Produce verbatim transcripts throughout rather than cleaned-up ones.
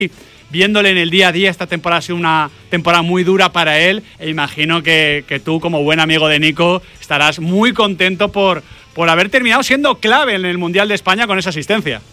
Viéndole en el día a día, esta temporada ha sido una temporada muy dura para él e imagino que, que tú, como buen amigo de Nico, estarás muy contento por, por haber terminado siendo clave en el Mundial de España con esa asistencia.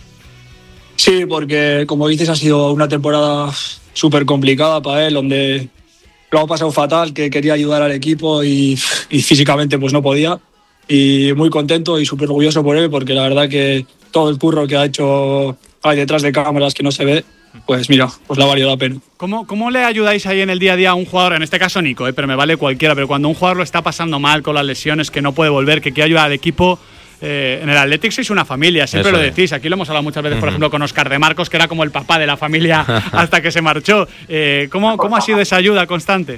Sí, porque como dices ha sido una temporada súper complicada para él, donde lo ha pasado fatal, que quería ayudar al equipo y, y físicamente pues no podía. Y muy contento y súper orgulloso por él, porque la verdad que todo el curro que ha hecho ahí detrás de cámaras que no se ve, pues mira, pues le ha valido la pena. ¿Cómo, ¿Cómo le ayudáis ahí en el día a día a un jugador, en este caso Nico, eh, pero me vale cualquiera, pero cuando un jugador lo está pasando mal con las lesiones, que no puede volver, que quiere ayudar al equipo? Eh, en el Athletic sois una familia, siempre Eso lo decís. Aquí lo hemos hablado muchas veces, por uh-huh. ejemplo, con Óscar de Marcos, que era como el papá de la familia hasta que se marchó. Eh, ¿cómo, ¿Cómo ha sido esa ayuda constante?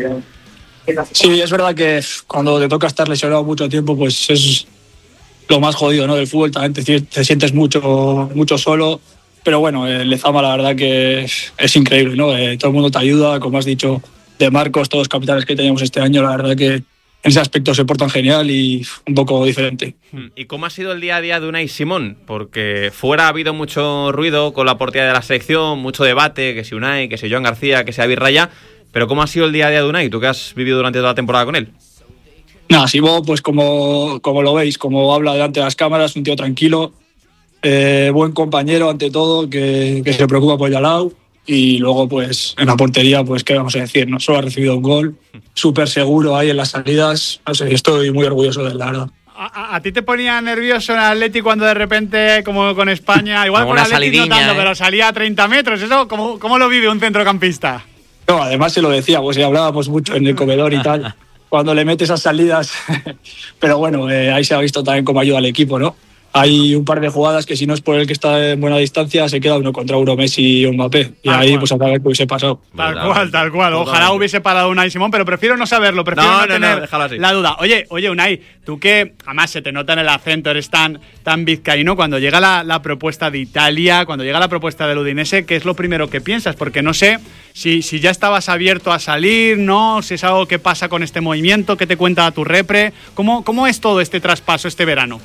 Sí, es verdad que cuando te toca estar lesionado mucho tiempo, pues es lo más jodido, ¿no? Del fútbol también te, te sientes mucho, mucho solo. Pero bueno, el Lezama la verdad que es, es increíble, ¿no? Eh, todo el mundo te ayuda, como has dicho, de Marcos, todos los capitanes que teníamos este año, la verdad que en ese aspecto se portan genial y un poco diferente. ¿Y cómo ha sido el día a día de Unai Simón? Porque fuera ha habido mucho ruido con la portería de la selección, mucho debate, que si Unai, que si Joan García, que si David Raya, pero ¿cómo ha sido el día a día de Unai? ¿Tú que has vivido durante toda la temporada con él? Nada, Simón, pues como, como lo veis, como habla delante de las cámaras, un tío tranquilo, eh, buen compañero ante todo, que, que se preocupa por Yalau, y luego pues en la portería, pues qué vamos a decir, no solo ha recibido un gol, súper seguro ahí en las salidas, no sé, estoy muy orgulloso de él, la verdad. ¿A, ¿A ti te ponía nervioso en Atleti cuando de repente, como con España, igual con Atleti no tanto, ¿eh? Pero salía a treinta metros, eso ¿cómo, cómo lo vive un centrocampista? No, además se lo decía, pues hablábamos mucho en el comedor y tal, cuando le metes esas salidas, pero bueno, eh, ahí se ha visto también cómo ayuda al equipo, ¿no? Hay un par de jugadas que si no es por el que está en buena distancia se queda uno contra uno, Messi o Mbappé, y tal ahí cual. Pues a ver qué hubiese pasado. Tal verdad, cual, tal cual, ojalá hubiese parado Unai Simón, pero prefiero no saberlo, prefiero no, no, no tener no, la duda. Oye, oye Unai, tú que además se te nota en el acento, eres tan, tan vizcaíno, cuando llega la, la propuesta de Italia, cuando llega la propuesta del Udinese, ¿qué es lo primero que piensas? Porque no sé si, si ya estabas abierto a salir, ¿no? Si es algo que pasa con este movimiento, ¿qué te cuenta tu repre? ¿Cómo, cómo es todo este traspaso este verano?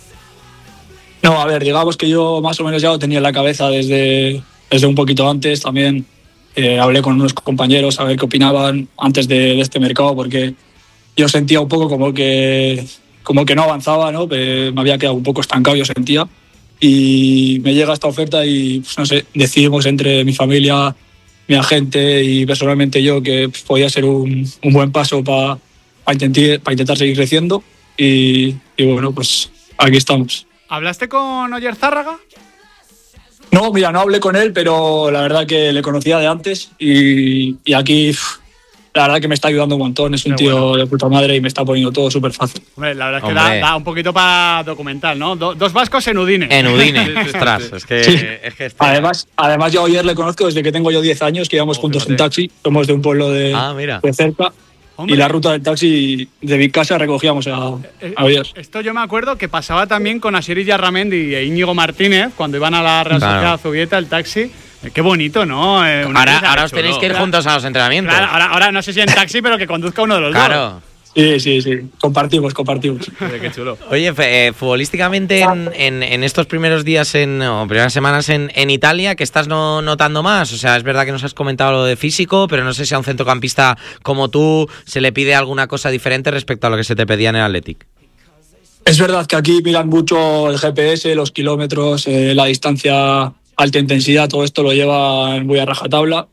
No, a ver, digamos que yo más o menos ya lo tenía en la cabeza desde, desde un poquito antes. También eh, hablé con unos compañeros a ver qué opinaban antes de, de este mercado, porque yo sentía un poco como que, como que no avanzaba, ¿no? Me había quedado un poco estancado, yo sentía. Y me llega esta oferta y, pues, no sé, decidimos entre mi familia, mi agente y personalmente yo que pues, podía ser un, un buen paso para pa intentar, pa intentar seguir creciendo. Y, y bueno, pues aquí estamos. ¿Hablaste con Oyer Zárraga? No, mira, no hablé con él, pero la verdad que le conocía de antes y, y aquí la verdad que me está ayudando un montón. Es un Qué tío bueno. de puta madre y me está poniendo todo súper fácil. Hombre, la verdad es que da, da un poquito para documental, ¿no? Do, dos vascos en Udine. En Udine, ostras, es que... Sí. Es que está... además, además yo a Oyer le conozco desde que tengo yo diez años, que íbamos oh, juntos fíjate. en taxi. Somos de un pueblo de, ah, mira. de cerca. Hombre. Y la ruta del taxi de mi casa recogíamos a, a Oyer. Esto yo me acuerdo que pasaba también con Asier Yarramendi e Íñigo Martínez cuando iban a la Real Sociedad claro. Zubieta, el taxi. Qué bonito, ¿no? Eh, ahora ahora os tenéis que ir juntos a los entrenamientos. Claro, ahora, ahora no sé si en taxi, pero que conduzca uno de los claro. dos. Claro. Sí, sí, sí. Compartimos, compartimos. Qué chulo. Oye, eh, futbolísticamente en, en, en estos primeros días en, o primeras semanas en, en Italia, ¿qué estás no, notando más? O sea, es verdad que nos has comentado lo de físico, pero no sé si a un centrocampista como tú se le pide alguna cosa diferente respecto a lo que se te pedía en el Athletic. Es verdad que aquí miran mucho el G P S, los kilómetros, eh, la distancia, alta intensidad, todo esto lo llevan muy a rajatabla.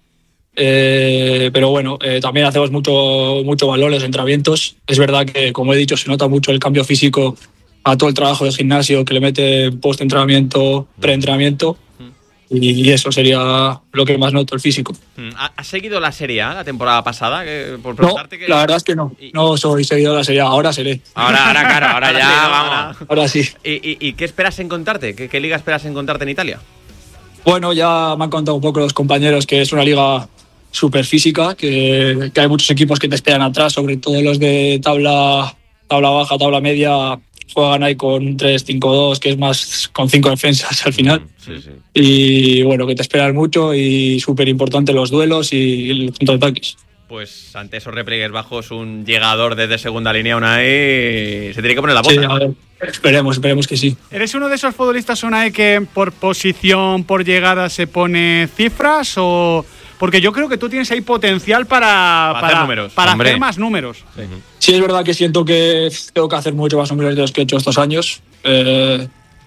Eh, pero bueno, eh, también hacemos mucho, mucho valor en los entrenamientos. Es verdad que, como he dicho, se nota mucho el cambio físico a todo el trabajo de gimnasio que le mete post-entrenamiento, pre-entrenamiento. Y, y eso sería lo que más noto, el físico. ¿Has seguido la Serie A la temporada pasada? Que, por no, que... la verdad es que no. No soy seguidor de la Serie A, ahora seré. Ahora, ahora claro, ahora ya sí, vamos. Ahora, ahora sí. ¿Y, y, ¿Y qué esperas encontrarte? ¿Qué, ¿Qué liga esperas encontrarte en Italia? Bueno, ya me han contado un poco los compañeros que es una liga súper física, que, que hay muchos equipos que te esperan atrás, sobre todo los de tabla, tabla baja, tabla media, juegan ahí con tres cinco dos, que es más con cinco defensas al final. Sí, sí. Y bueno, que te esperan mucho y súper importante los duelos y los contraataques. pues ante esos repliegues bajos, un llegador desde segunda línea, Unai, se tiene que poner la bota. Sí, a ver, esperemos, esperemos que sí. ¿Eres uno de esos futbolistas, Unai, que por posición, por llegada se pone cifras o...? Porque yo creo que tú tienes ahí potencial para, para, para hacer, números. para hacer más números. Sí. sí, es verdad que siento que tengo que hacer mucho más números de los que he hecho estos años. Eh,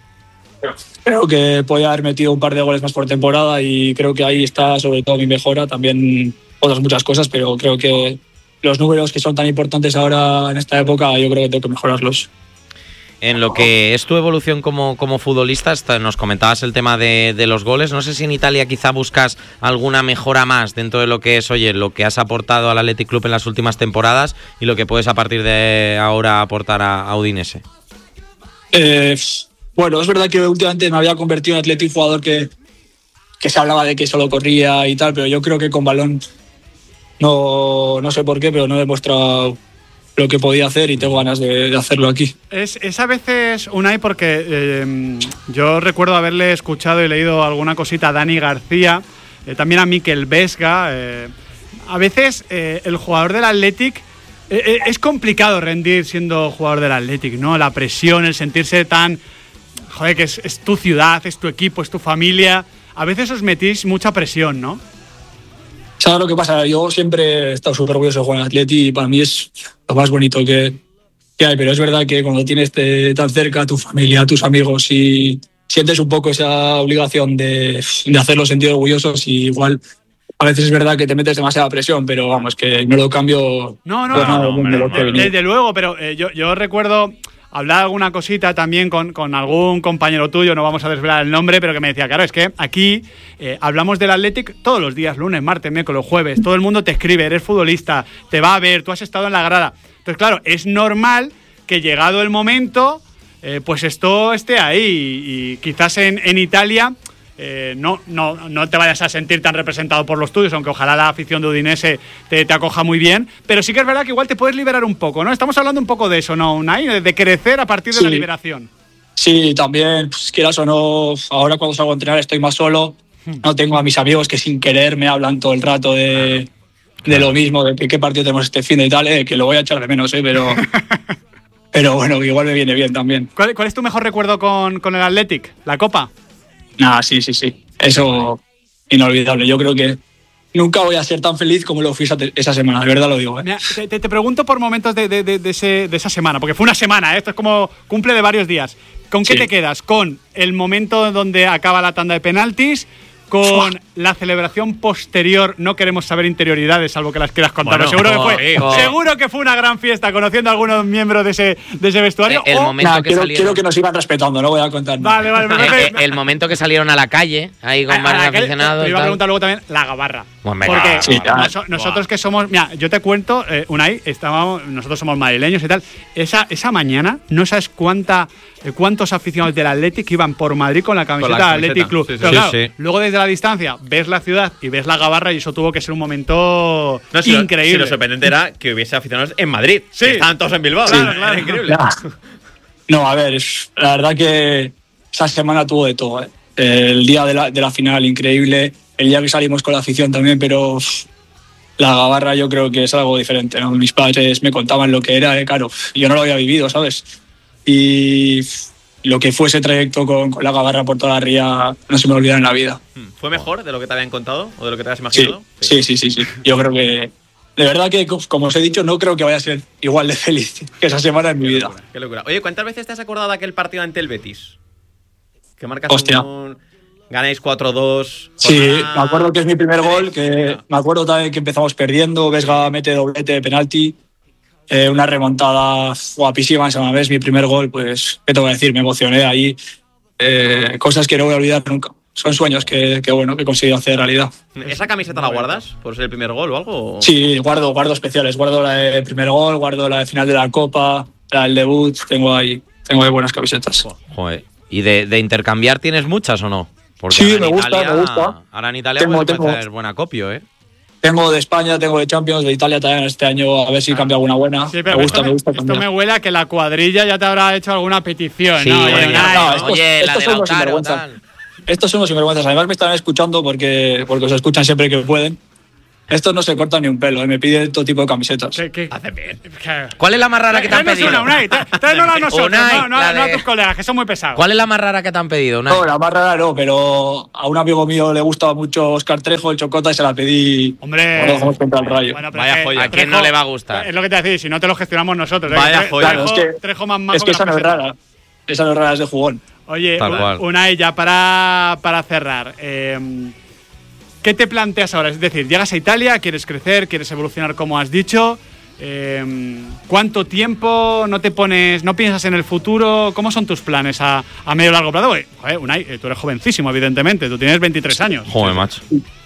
creo que podía haber metido un par de goles más por temporada y creo que ahí está sobre todo mi mejora. También otras muchas cosas, pero creo que los números que son tan importantes ahora en esta época, yo creo que tengo que mejorarlos. En lo que es tu evolución como, como futbolista, nos comentabas el tema de, de los goles. No sé si en Italia quizá buscas alguna mejora más dentro de lo que es, oye, lo que has aportado al Athletic Club en las últimas temporadas y lo que puedes a partir de ahora aportar a, a Udinese. Eh, bueno, es verdad que últimamente me había convertido en Athletic jugador que, que se hablaba de que solo corría y tal, pero yo creo que con balón no, no sé por qué, pero no he demostrado lo que podía hacer y tengo ganas de, de hacerlo aquí. Es, es a veces, Unai, porque eh, yo recuerdo haberle escuchado y leído alguna cosita a Dani García, eh, también a Mikel Vesga. Eh, a veces eh, el jugador del Athletic eh, eh, es complicado rendir siendo jugador del Athletic, ¿no? La presión, el sentirse tan... Joder, que es, es tu ciudad, es tu equipo, es tu familia. A veces os metís mucha presión, ¿no? ¿Sabes lo que pasa? Yo siempre he estado súper orgulloso de jugar en Atleti y para mí es lo más bonito que, que hay, pero es verdad que cuando tienes te, tan cerca a tu familia, a tus amigos y sientes un poco esa obligación de, de hacerlos sentir orgullosos y igual a veces es verdad que te metes demasiada presión, pero vamos, que no lo cambio. No, no, pues no, nada, no, de no, lo que no desde luego, pero eh, yo, yo recuerdo... hablar alguna cosita también con, con algún compañero tuyo, no vamos a desvelar el nombre, pero que me decía, claro, es que aquí eh, hablamos del Athletic todos los días, lunes, martes, miércoles, jueves, todo el mundo te escribe, eres futbolista, te va a ver, tú has estado en la grada. Entonces, claro, es normal que llegado el momento, eh, pues esto esté ahí y, y quizás en, en Italia... Eh, no, no, no te vayas a sentir tan representado por los tuyos, aunque ojalá la afición de Udinese te, te acoja muy bien, pero sí que es verdad que igual te puedes liberar un poco, ¿no? Estamos hablando un poco de eso, ¿no, Unai? De crecer a partir de sí. la liberación. Sí, también, pues, quieras o no, ahora cuando salgo a entrenar estoy más solo, hmm. no tengo a mis amigos que sin querer me hablan todo el rato de, claro. de lo mismo, de que, qué partido tenemos este fin de y tal, eh, que lo voy a echar de menos, eh, pero, pero bueno, igual me viene bien también. ¿Cuál, cuál es tu mejor recuerdo con, con el Athletic? ¿La Copa? Nah, sí, sí, sí. Eso inolvidable. Yo creo que nunca voy a ser tan feliz como lo fui esa, esa semana, de verdad lo digo. ¿eh? Mira, te, te pregunto por momentos de, de, de, de, ese, de esa semana, porque fue una semana, ¿eh? Esto es como cumple de varios días. ¿Con qué sí. te quedas? ¿Con el momento donde acaba la tanda de penaltis? ¿Con ¡Fua! La celebración posterior? No queremos saber interioridades, salvo que las quieras contar. Bueno, seguro, oh, que fue, oh. seguro que fue una gran fiesta, conociendo a algunos miembros de ese, de ese vestuario. El, el o, momento nah, que quiero, salieron... quiero que nos iban respetando, no voy a contar. Vale, vale. el, el, el momento que salieron a la calle, ahí con varios aficionados. Te iba a preguntar luego también la gabarra. Bueno, porque sí, noso, nosotros que somos... Mira, yo te cuento, eh, Unai, estábamos, nosotros somos madrileños y tal. Esa, esa mañana, no sabes cuánta... cuántos aficionados del Athletic iban por Madrid con la camiseta del Athletic Club. Sí, sí, Pero sí, claro, sí. luego desde la distancia ves la ciudad y ves la gabarra y eso tuvo que ser un momento no, si increíble. Lo, si lo sorprendente era que hubiese aficionados en Madrid. Sí. Que estaban todos en Bilbao. Sí, claro, claro. Era increíble. No, a ver, la verdad que esa semana tuvo de todo. ¿eh? El día de la, de la final, increíble. El día que salimos con la afición también, pero la gabarra yo creo que es algo diferente, ¿no? Mis padres me contaban lo que era, ¿eh? Claro, yo no lo había vivido, ¿sabes? Y lo que fue ese trayecto con, con la gabarra por toda la ría no se me olvida en la vida. ¿Fue mejor de lo que te habían contado o de lo que te habías imaginado? Sí, sí, sí, sí, sí. Yo creo que, de verdad que, como os he dicho, no creo que vaya a ser igual de feliz que esa semana en mi qué vida. Locura, qué locura. Oye, ¿cuántas veces te has acordado de aquel partido ante el Betis? Que marcas Hostia. un... Ganáis cuatro dos. Sí, me acuerdo que es mi primer gol, que me acuerdo también que empezamos perdiendo, Vesga mete doblete de penalti, eh, una remontada guapísima, esa vez mi primer gol, pues, ¿qué te voy a decir? Me emocioné ahí, eh, cosas que no voy a olvidar nunca. Son sueños que, que bueno, que he conseguido hacer realidad. ¿Esa camiseta la guardas por ser el primer gol o algo? Sí, guardo, guardo especiales, guardo la de primer gol, guardo la de final de la Copa, la del debut, tengo ahí, tengo ahí buenas camisetas. Joder. ¿Y de, de intercambiar tienes muchas o no? Porque sí, me gusta, Italia, me gusta. Ahora en Italia tengo, puede tengo, hacer buen acopio, ¿eh? Tengo de España, tengo de Champions, de Italia también este año, a ver si cambia alguna buena. Sí, pero me gusta, esto me gusta. Esto me huele a que la cuadrilla ya te habrá hecho alguna petición, sí, ¿no? Oye, Oye, no, no, estos, oye estos la de Lautaro, tal. Estos son los sinvergüenzas. Además me están escuchando porque, porque os escuchan siempre que pueden. Estos no se cortan ni un pelo, ¿eh? Me piden todo tipo de camisetas. ¿Qué, qué? Hace bien. ¿Cuál es la más rara que te han pedido? Una, Unai, tráenosla a nosotros, Unai, no, no, la no a de- tus colegas, que son muy pesados. ¿Cuál es la más rara que te han pedido? Unai? No, la más rara no, pero a un amigo mío le gustaba mucho Oscar Trejo, el Chocota, y se la pedí. Hombre. Cuando jugamos contra el Rayo. Bueno, pero Vaya es que joya. ¿A quién no le va a gustar? Es lo que te voy a decir, si no te lo gestionamos nosotros. ¿eh? Vaya Tre- joya. Trejo, Claro, es que- Trejo más majo Es que esa la no es peseta. rara. Esa no es rara, es de jugón. Oye, Tal U- cual. Unai, ya para, para cerrar, eh, ¿qué te planteas ahora? Es decir, llegas a Italia, quieres crecer, quieres evolucionar como has dicho. Eh, ¿Cuánto tiempo? ¿No te pones, no piensas en el futuro? ¿Cómo son tus planes a, a medio y largo plazo? Porque, joder, Unai, eh, tú eres jovencísimo, evidentemente. Tú tienes veintitrés años. Joder, macho.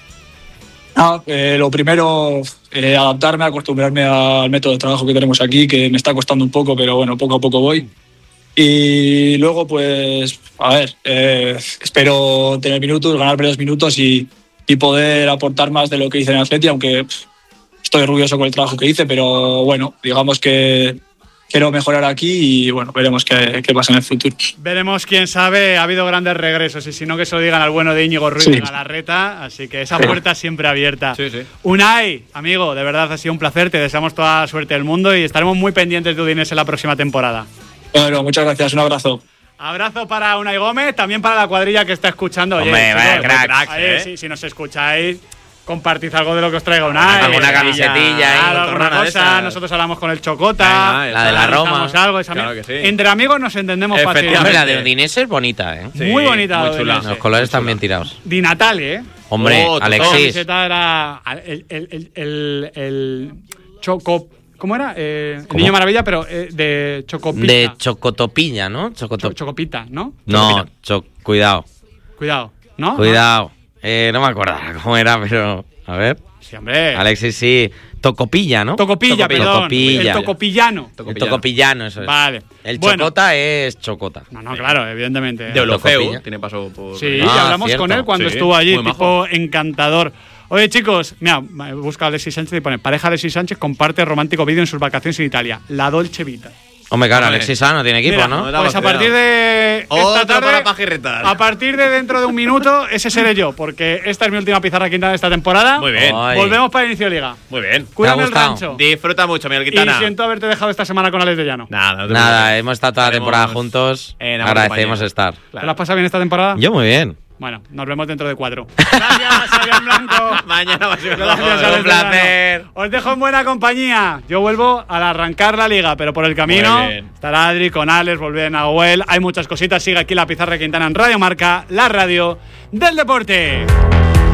Ah, eh, lo primero, eh, adaptarme, acostumbrarme al método de trabajo que tenemos aquí, que me está costando un poco, pero bueno, poco a poco voy. Y luego, pues, a ver, eh, espero tener minutos, ganar varios minutos y, y poder aportar más de lo que hice en Atleti, aunque pff, estoy orgulloso con el trabajo que hice, pero bueno, digamos que quiero mejorar aquí y bueno, veremos qué, qué pasa en el futuro. Veremos, quién sabe, ha habido grandes regresos y si no que se lo digan al bueno de Íñigo Ruiz Sí. de Galarreta, así que esa puerta siempre abierta. Sí, sí. Unai, amigo, de verdad ha sido un placer, te deseamos toda la suerte del mundo y estaremos muy pendientes de Udinese en la próxima temporada. Bueno, muchas gracias, un abrazo. Abrazo para Unai Gómez, también para la cuadrilla que está escuchando. Oye, Hombre, vaya chicos, cracks, oye, ¿eh? si, si nos escucháis, compartid algo de lo que os traiga Unai. Alguna Eh, camisetilla, claro, ¿eh? alguna Torrona de cosa, esas. nosotros hablamos con el Chocota. Venga, La de la Roma. organizamos algo, esa Claro mierda. que sí. Entre amigos nos entendemos Efectivamente. Hombre, fácilmente. la de Udinese es bonita, ¿eh? Sí, Muy bonita muy la chula. Udinese. Los colores Muy están chula. bien tirados. Di Natale, ¿eh? Hombre, Oh, La Alexis. camiseta era el, el, el, el, el Choco... ¿Cómo era? Eh, el ¿Cómo? Niño Maravilla, pero eh, de Chocopita. De Chocotopilla, ¿no? Chocoto- Cho- Chocopita, ¿no? No, cho- cuidado, Cuidado, ¿no? cuidado. Eh, no me acuerdo cómo era, pero. A ver. Sí, hombre. Alexis, sí. Tocopilla, ¿no? Tocopilla, perdón. Tocopilla. El tocopillano. El tocopillano, eso es. Vale. El Bueno. chocota es chocota. No, no, claro, evidentemente. De Olofeu. Tocopilla. Tiene paso por. Sí, Ah, y hablamos cierto. con él cuando Sí, estuvo allí, muy tipo majo. encantador. Oye, chicos, mira, busca a Alexis Sánchez y pone: pareja Alexis Sánchez comparte romántico vídeo en sus vacaciones en Italia. La Dolce Vita. Hombre, claro, Vale. Alexis Sá no tiene equipo, Mira, ¿no? no, pues a Cuidado. partir de Otro esta tarde, para pajirretar. a partir de dentro de un minuto, ese seré yo, porque esta es mi última pizarra quinta de esta temporada. Muy bien. Ay. Volvemos para el inicio de liga. Muy bien. Cuídame el gustado? rancho. Disfruta mucho, Miguel Y Quintana. siento haberte dejado esta semana con Alex de Llano. Nada, no te Nada, preocupes. hemos estado toda la Estaremos temporada juntos. en amor Agradecemos compañía. estar. ¿Te lo has pasado bien esta temporada? Yo muy bien. Bueno, nos vemos dentro de cuatro. Gracias, Adrián Blanco. Mañana va a ser Gracias, mejor. Alex un de Llano. placer. Os dejo en buena compañía. Yo vuelvo al arrancar la liga, pero por el camino Muy bien. estará Adri con Alex, volver a Nahuel. Hay muchas cositas. Sigue aquí la Pizarra Quintana en Radio Marca, la radio del deporte.